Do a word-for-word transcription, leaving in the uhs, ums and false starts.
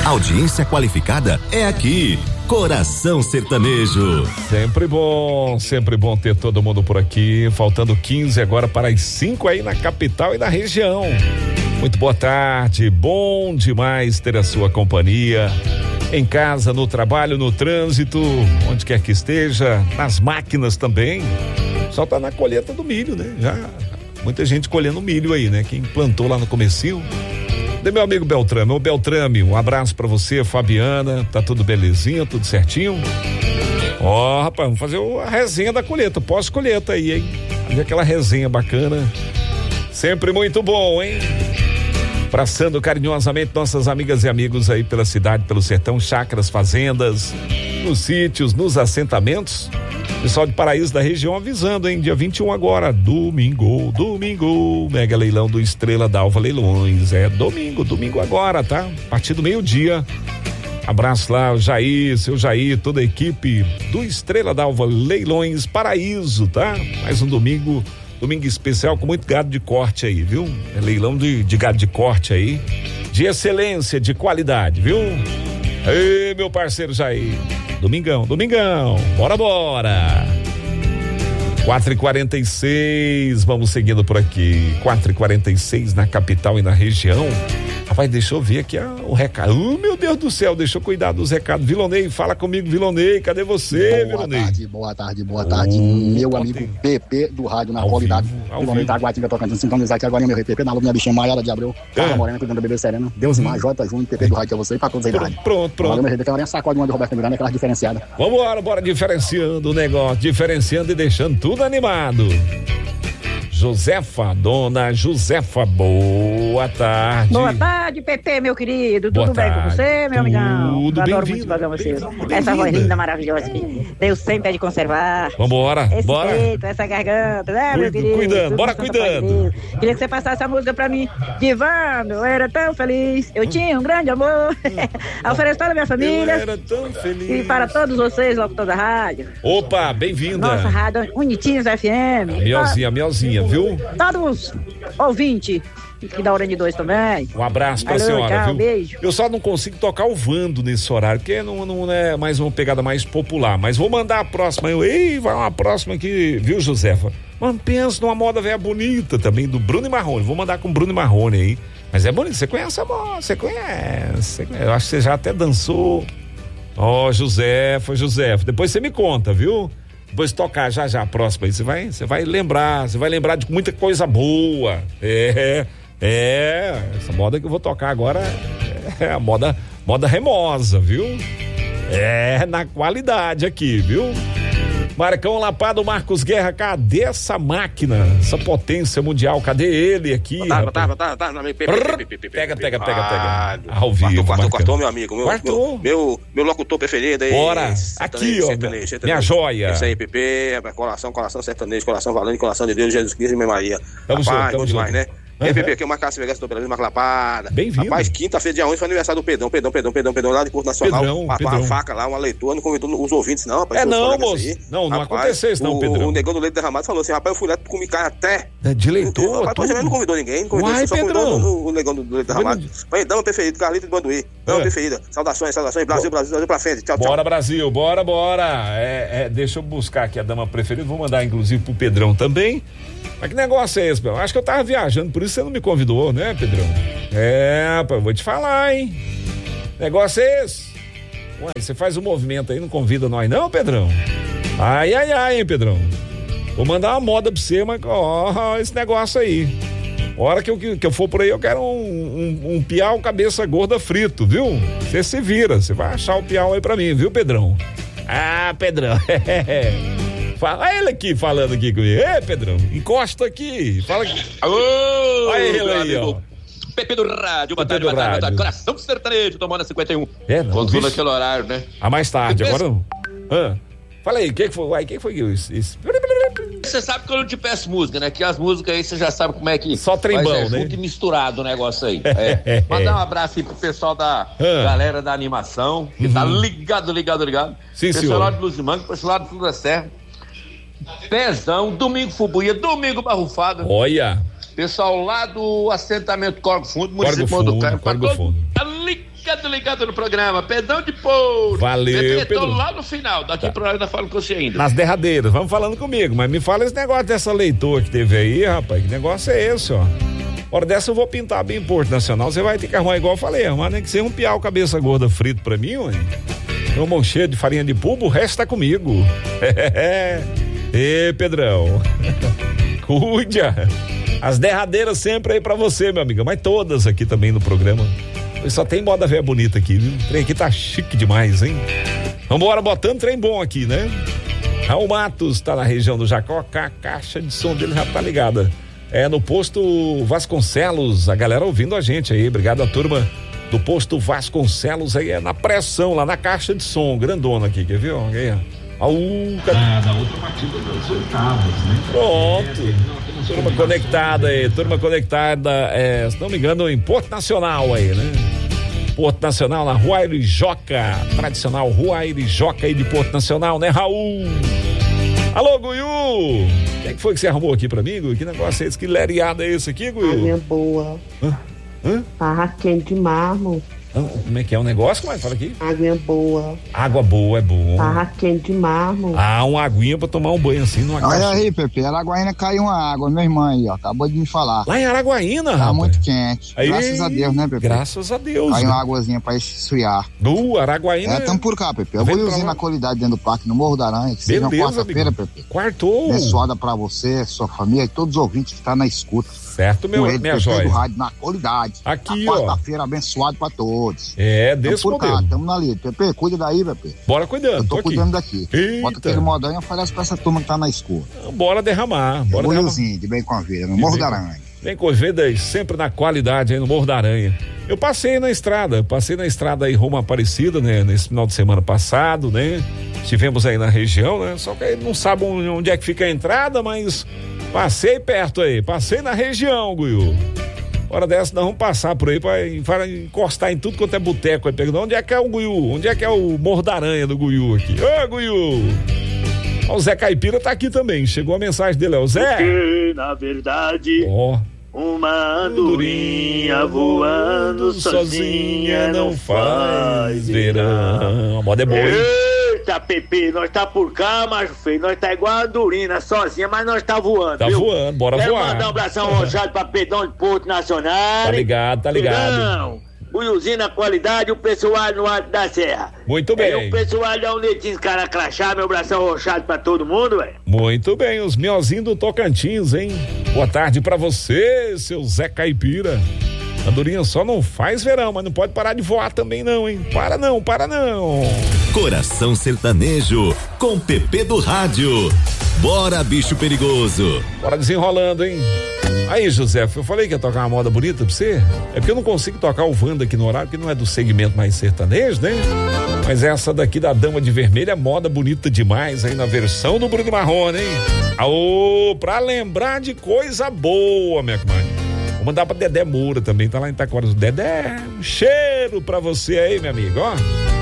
Audiência qualificada é aqui. Coração Sertanejo. Sempre bom, sempre bom ter todo mundo por aqui. Faltando quinze agora para as cinco aí na capital e na região. Muito boa tarde, bom demais ter a sua companhia. Em casa, no trabalho, no trânsito, onde quer que esteja, nas máquinas também. Só tá na colheita do milho, né? Já muita gente colhendo milho aí, né? Quem plantou lá no comecinho. De meu amigo Beltrame, ô Beltrame, um abraço pra você, Fabiana, tá tudo belezinha, tudo certinho? Ó, oh, rapaz, vamos fazer a resenha da colheita, pós-colheita aí, hein? Fazer aquela resenha bacana, sempre muito bom, hein? Abraçando carinhosamente nossas amigas e amigos aí pela cidade, pelo sertão, chácaras, fazendas, nos sítios, nos assentamentos. Pessoal de Paraíso da região avisando, hein? Dia vinte e um agora, domingo, domingo, mega leilão do Estrela d'Alva Leilões. É domingo, domingo agora, tá? A partir do meio-dia. Abraço lá, o Jair, seu Jair, toda a equipe do Estrela d'Alva Leilões Paraíso, tá? Mais um domingo, domingo especial com muito gado de corte aí, viu? É leilão de, de gado de corte aí, de excelência, de qualidade, viu? Ei, meu parceiro Jair. Domingão, domingão, bora, bora. quatro e quarenta e seis, vamos seguindo por aqui. quatro e quarenta e seis na capital e na região. Rapaz, deixa eu ver aqui ah, o recado. Oh, meu Deus do céu, deixa eu cuidar dos recados. Vilonei, fala comigo, Vilonei. Cadê você, boa Vilonei? Tarde, boa tarde, boa tarde. Oh, meu amigo P P do rádio na qualidade. Vilonei da Guatinga tocando. Sintonizar aqui agora, meu rei P P, na luta minha bichinha Maiara de Abreu. Carla é. Morena, cuidando da bebê Serena. Deus mais, J Júnior, P P do rádio, é você e pra todos aí da rádio. Pronto, pronto. Valeu, meu rei, tem uma sacode uma do Roberto Miranda, aquela diferenciada. Vambora, bora diferenciando o negócio, diferenciando e deixando tudo animado. Josefa, dona Josefa, boa tarde. Boa tarde, P P, meu querido. Boa Tudo tarde. bem com você, meu amigão? Tudo Eu adoro bem-vindo. muito fazer vocês. Bem-vindo. Essa voz linda, maravilhosa aqui. Deus sempre é de conservar. Vambora, Esse bora. peito, essa garganta, né, Cuido, meu querido? cuidando, Tudo bora na Santa cuidando. Paz de Deus. Queria que você passasse a música pra mim. Divando, eu era tão feliz. Eu tinha um grande amor. A oferecer toda a minha família. Eu era tão feliz. E para todos vocês, logo toda a rádio. Opa, bem-vinda. Nossa rádio Unitinhos F M. A Mielzinha, a Mielzinha, viu? Todos ouvintes. Que da hora de dois também. Um abraço pra Valeu, senhora, tchau, viu? Beijo. Eu só não consigo tocar o Vando nesse horário, porque não, não é mais uma pegada mais popular. Mas vou mandar a próxima. Eu, ei, vai uma próxima aqui, viu, Josefa? Mas pensa numa moda velha bonita também, do Bruno e Marrone. Vou mandar com o Bruno e Marrone aí. Mas é bonito, você conhece a moda, você conhece. Eu acho que você já até dançou. Ó, oh, Josefa, Josefa. Depois você me conta, viu? Depois tocar já já a próxima aí, você vai, você vai lembrar, você vai lembrar de muita coisa boa. É, é, essa moda que eu vou tocar agora é a moda, moda remosa, viu? É, na qualidade aqui, viu? Marcão Lapado, Marcos Guerra, cadê essa máquina, essa potência mundial, cadê ele aqui? Tá, tá, tá, tá, tá, pega, pega, pega, pega. Ao vivo, quartou, quartou, meu amigo. Meu, quartou. Meu, meu, meu locutor preferido aí. Bora, aqui, ó, sertanejo, sertanejo. Minha joia. Isso aí, Pepe, coração, coração sertanejo, coração valente, coração de Deus, Jesus Cristo e Minha Maria. Tamo junto, tamo demais, junto. né? E aí, Pepe, aqui é o Marcácio Vegas, tô pela Marca Lapada. Bem-vindo. Rapaz, quinta-feira, dia onze, foi aniversário do Pedrão, Pedrão, Pedrão, Pedrão, Pedrão, lá de Porto Nacional. Pedrão, uma, Pedrão. uma faca lá, uma leitura, não convidou os ouvintes, não, rapaz. É não, moço. Não, não rapaz, aconteceu isso, não, o, Pedrão. O negão do leite derramado falou assim, rapaz, eu fui lá, comi carne até. É de leitor, Rapaz, tudo. mas não convidou ninguém, não convidou, Uai, só Pedrão. convidou o, o negão do, do leite derramado. Mas dama preferida, Carlito de Banduí. Dama É. preferida. Saudações, saudações, Brasil, Brasil, Brasil pra frente. Tchau, tchau. Bora, Brasil, bora, bora. É, é, deixa eu buscar aqui a dama preferida, vou mandar inclusive pro Pedrão também. Mas que negócio é esse, Pedrão? Acho que eu tava viajando, por isso você não me convidou, né, Pedrão? É, rapaz, vou te falar, hein? Negócio é esse? Ué, você faz um movimento aí, não convida nós não, Pedrão? Ai, ai, ai, hein, Pedrão? Vou mandar uma moda pra você, mas ó, esse negócio aí. A hora que eu, que eu for por aí, eu quero um, um, um piau cabeça gorda frito, viu? Você se vira, você vai achar o piau aí pra mim, viu, Pedrão? Ah, Pedrão, Fala, ele aqui falando aqui comigo. Ei, Pedrão, encosta aqui. Fala aqui. Alô, olha ele aí, ó. Pepe do rádio, boa tarde, boa tarde, boa tarde. Coração sertanejo, tomando a cinquenta e um. É, não. Quando naquele horário, né? Ah, mais tarde, agora não. Ah, fala aí, o que que foi? Uai, que que foi isso? isso? Você sabe que eu não te peço música, né? Que as músicas aí você já sabe como é que. Só trembão, é, né? Junto e misturado o negócio aí. É. Mandar um abraço aí pro pessoal da Ah. galera da animação, que uhum. tá ligado, ligado, ligado. Sim, pessoal senhor. lá de Luz de Mangue, pessoal lá de Tudo da Serra. Pezão, Domingo Fubuia, Domingo Barrufada. Olha. Pessoal lá do assentamento Corgo Fundo, Corgo município Fundo, do Caio. Corgo Fundo. Tá ligado, ligado, ligado no programa. Pedão de Porto. Valeu, Bebê, Pedro. tô lá no final. Daqui tá. Pro hora eu ainda falo com você ainda. Nas derradeiras, vamos falando comigo. Mas me fala esse negócio dessa leitura que teve aí, rapaz. Que negócio é esse, ó? Hora dessa eu vou pintar bem Porto Nacional. Você vai ter que arrumar igual eu falei, arrumar nem que ser um piau cabeça gorda frito pra mim, ué. Um mão cheio de farinha de pulbo, o resto tá comigo. Ê, Pedrão. Cuide. As derradeiras sempre aí pra você, meu amigo. Mas todas aqui também no programa. Só tem moda velha bonita aqui, viu? O trem aqui tá chique demais, hein? Vambora, botando trem bom aqui, né? Raul Matos tá na região do Jacó, a caixa de som dele já tá ligada. É no posto Vasconcelos, a galera ouvindo a gente aí. Obrigado a turma do posto Vasconcelos aí, é na pressão, lá na caixa de som, grandona aqui, quer ver? Aí, ó. Ah, da outra partida das oitavas, né? Pronto. Turma conectada aí, turma conectada, é, se não me engano, em Porto Nacional aí, né? Porto Nacional, na Rua Irijoca, tradicional Rua Irijoca aí de Porto Nacional, né, Raul? Alô, Guiu! O que é que foi que você arrumou aqui pra mim, Guiu? Que negócio é esse? Que leriado é esse aqui, Guiu? Água boa. Hã? Hã? Barra quente de mármore. Como é que é o negócio? Como é que fala aqui? Água boa. Água boa é bom. Barra quente de mármore. Ah, uma aguinha pra tomar um banho assim numa Olha caixa. aí, Pepe, Araguaína caiu uma água, minha irmã aí, ó, acabou de me falar. Lá em Araguaína, Tá rapaz. muito quente. Aí, graças a Deus, né, Pepe? Graças a Deus. Caiu né? uma águazinha pra esfriar. Do Araguaína. É, tamo por cá, Pepe. Eu vou usar na qualidade dentro do parque, no Morro da Aranha, que seja uma quarta-feira, Pepe. Quartou. Abençoada pra você, sua família e todos os ouvintes que tá na escuta. Certo, meu, ele, minha Pepe, joia. do rádio na qualidade. Aqui, na ó. Quarta-feira abençoado pra todos. É, desse tamo por modelo. cá, tamo na lida. Pepe, cuida daí, Pepe. Bora cuidando. Eu tô, tô cuidando aqui. daqui. Eita. Bota aquele modão e oferece pra essa turma que tá na escuta. Bora derramar. Bora um derramar. de bem com a vida, no Morro da Aranha. Vem com vidas sempre na qualidade aí no Morro da Aranha. Eu passei na estrada, passei na estrada aí rumo Aparecida, né? Nesse final de semana passado, né? Estivemos aí na região, né? Só que aí não sabe onde é que fica a entrada, mas passei perto aí, passei na região, Guiu. Hora dessa nós vamos passar por aí para encostar em tudo quanto é boteco aí, pegando. Onde é que é o Guiu? Onde é que é o Morro da Aranha do Guiu aqui? Ô, Guiu! Ó, o Zé Caipira tá aqui também, chegou a mensagem dele, é o Zé? Porque, na verdade, ó, uma andorinha voando sozinha não faz verão. A moda é boa, hein? Eita, Pepe, nós tá por cá, macho feio, nós tá igual a andorinha, sozinha, mas nós tá voando, Tá viu? voando, bora Quero voar. mandar um abração rochado pra Pedão de Porto Nacional. Tá ligado, tá ligado. Pedão, Buiuzinho na qualidade, o pessoal no Alto da Serra. Muito bem. É, o pessoal da Unetinhos Caracrachá, meu abração rochado pra todo mundo, velho. Muito bem, os miozinhos do Tocantins, hein? Boa tarde pra você, seu Zé Caipira. Andorinha só não faz verão, mas não pode parar de voar também não, hein? Para não, para não. Coração Sertanejo, com Pepe do Rádio. Bora, bicho perigoso. Bora desenrolando, hein? Aí, José, eu falei que ia tocar uma moda bonita pra você. É porque eu não consigo tocar o Wanda aqui no horário, porque não é do segmento mais sertanejo, né? Mas essa daqui da Dama de Vermelho é moda bonita demais aí na versão do Bruno Marrone, hein? Aô, pra lembrar de coisa boa, minha comadre. Vou mandar pra Dedé Moura também, tá lá em Itaquara. Dedé, um cheiro pra você aí, meu amigo, ó.